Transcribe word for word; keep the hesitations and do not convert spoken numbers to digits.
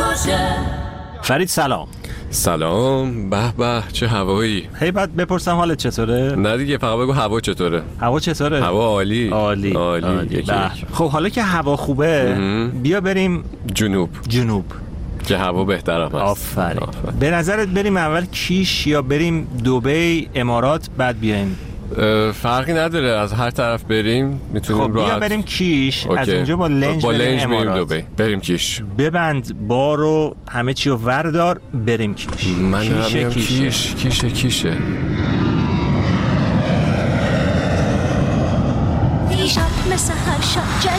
فرید سلام. سلام. به به چه هوایی. هی بعد بپرسم حالت چطوره؟ نه دیگه، فقط بگو هوا چطوره. هوا چطوره؟ هوا عالی عالی عالی, عالی. یکی خب حالا که هوا خوبه ام. بیا بریم جنوب. جنوب که هوا بهتر هم هست. آفرین. به نظرت بریم اول کیش یا بریم دبی امارات بعد بیایم؟ فرقی نداره، از هر طرف بریم میتونیم. خب بیا بریم کیش. اوکی. از اونجا با لنج, با لنج بریم امارات. دبی. بریم کیش. ببند بارو همه چی رو وردار بریم کیش. من کیشه کیشه کیشه کیشه کیشه دیشب مثل هر شب